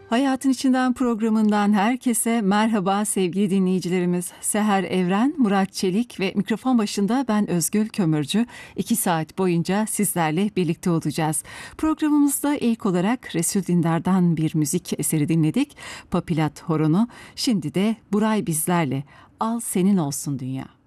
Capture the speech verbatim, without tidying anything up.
Hayatın İçinden programından herkese merhaba sevgili dinleyicilerimiz. Seher Evren, Murat Çelik ve mikrofon başında ben Özgül Kömürcü. İki saat boyunca sizlerle birlikte olacağız. Programımızda ilk olarak Resul Dindar'dan bir müzik eseri dinledik. Papilat Horonu. Şimdi de Buray bizlerle. Al senin olsun dünya.